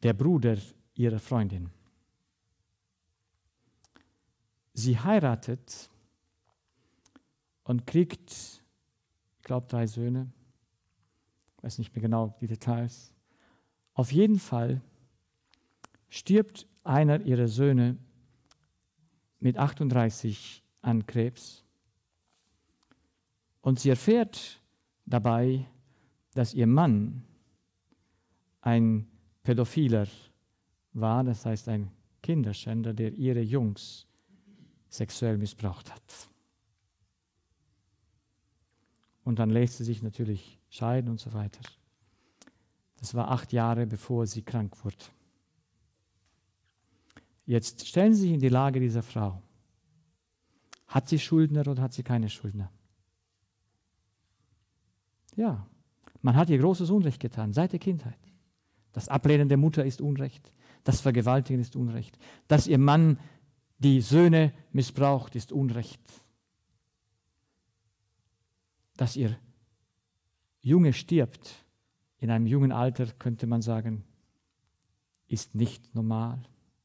der Bruder ihrer Freundin. Sie heiratet und kriegt, ich glaube, 3 Söhne. Ich weiß nicht mehr genau die Details. Auf jeden Fall stirbt einer ihrer Söhne mit 38 an Krebs. Und sie erfährt dabei, dass ihr Mann ein Pädophiler war, das heißt ein Kinderschänder, der ihre Jungs sexuell missbraucht hat. Und dann lässt sie sich natürlich scheiden und so weiter. Das war 8 Jahre, bevor sie krank wurde. Jetzt stellen Sie sich in die Lage dieser Frau. Hat sie Schuldner oder hat sie keine Schuldner? Ja, man hat ihr großes Unrecht getan, seit der Kindheit. Das Ablehnen der Mutter ist Unrecht, das Vergewaltigen ist Unrecht, dass ihr Mann die Söhne missbraucht, ist Unrecht. Dass ihr Junge stirbt, in einem jungen Alter, könnte man sagen, ist nicht normal.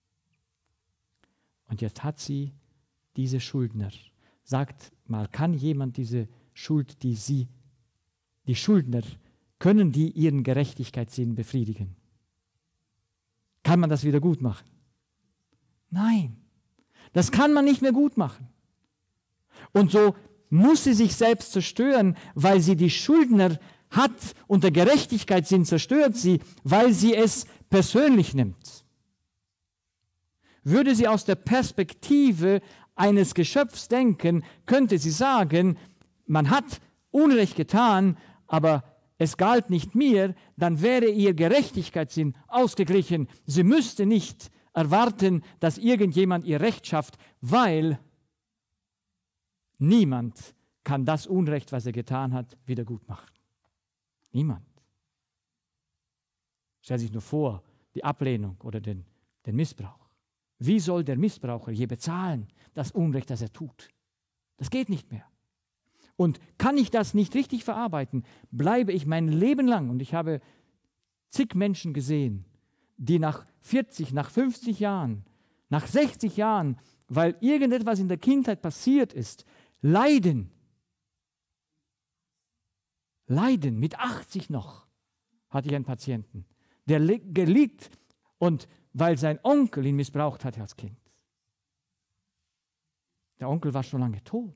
Und jetzt hat sie diese Schuldner. Sagt mal, kann jemand diese Schuld, die Schuldner, können die ihren Gerechtigkeitssinn befriedigen? Kann man das wieder gut machen? Nein, das kann man nicht mehr gut machen. Und so muss sie sich selbst zerstören, weil sie die Schuldner hat und der Gerechtigkeitssinn zerstört sie, weil sie es persönlich nimmt. Würde sie aus der Perspektive eines Geschöpfs denken, könnte sie sagen, man hat Unrecht getan, aber es galt nicht mir, dann wäre ihr Gerechtigkeitssinn ausgeglichen. Sie müsste nicht erwarten, dass irgendjemand ihr Recht schafft, weil niemand kann das Unrecht, was er getan hat, wieder gut machen. Niemand. Stell sich nur vor, die Ablehnung oder den Missbrauch. Wie soll der Missbraucher je bezahlen, das Unrecht, das er tut? Das geht nicht mehr. Und kann ich das nicht richtig verarbeiten, bleibe ich mein Leben lang, und ich habe zig Menschen gesehen, die nach 40, nach 50 Jahren, nach 60 Jahren, weil irgendetwas in der Kindheit passiert ist, leiden. Leiden, mit 80 noch, hatte ich einen Patienten, der liegt, und weil sein Onkel ihn missbraucht hatte als Kind. Der Onkel war schon lange tot.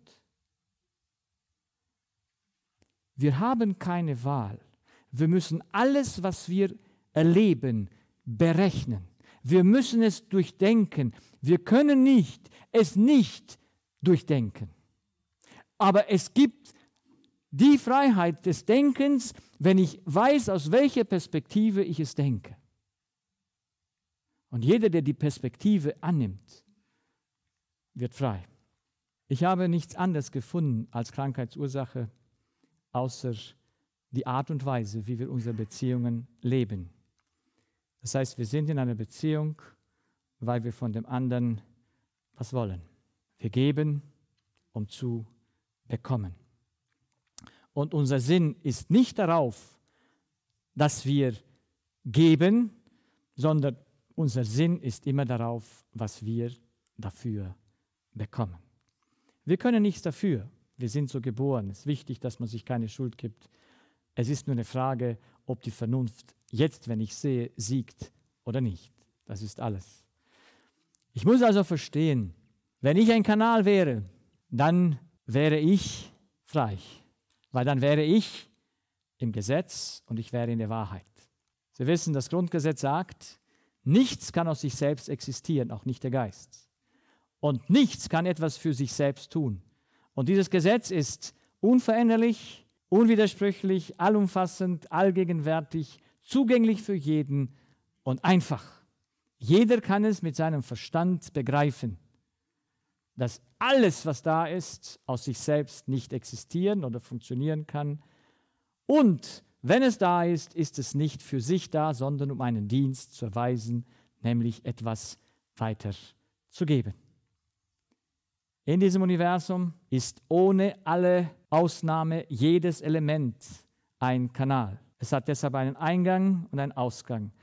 Wir haben keine Wahl. Wir müssen alles, was wir erleben, berechnen. Wir müssen es durchdenken. Wir können es nicht durchdenken. Aber es gibt die Freiheit des Denkens, wenn ich weiß, aus welcher Perspektive ich es denke. Und jeder, der die Perspektive annimmt, wird frei. Ich habe nichts anderes gefunden als Krankheitsursache, außer die Art und Weise, wie wir unsere Beziehungen leben. Das heißt, wir sind in einer Beziehung, weil wir von dem anderen was wollen. Wir geben, um zu bekommen. Und unser Sinn ist nicht darauf, dass wir geben, sondern unser Sinn ist immer darauf, was wir dafür bekommen. Wir können nichts dafür. Wir sind so geboren. Es ist wichtig, dass man sich keine Schuld gibt. Es ist nur eine Frage, ob die Vernunft jetzt, wenn ich sehe, siegt oder nicht. Das ist alles. Ich muss also verstehen, wenn ich ein Kanal wäre, dann wäre ich frei. Weil dann wäre ich im Gesetz und ich wäre in der Wahrheit. Sie wissen, das Grundgesetz sagt, nichts kann aus sich selbst existieren, auch nicht der Geist. Und nichts kann etwas für sich selbst tun. Und dieses Gesetz ist unveränderlich, unwidersprüchlich, allumfassend, allgegenwärtig, zugänglich für jeden und einfach. Jeder kann es mit seinem Verstand begreifen, dass alles, was da ist, aus sich selbst nicht existieren oder funktionieren kann. Und wenn es da ist, ist es nicht für sich da, sondern um einen Dienst zu erweisen, nämlich etwas weiterzugeben. In diesem Universum ist ohne alle Ausnahme jedes Element ein Kanal. Es hat deshalb einen Eingang und einen Ausgang.